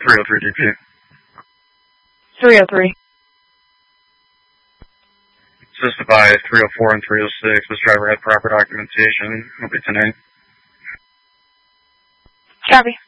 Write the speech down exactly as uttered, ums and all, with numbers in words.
three oh three D P. three oh three. Assisted by three oh four and three oh six. This driver had proper documentation. Will be ten eight. Copy.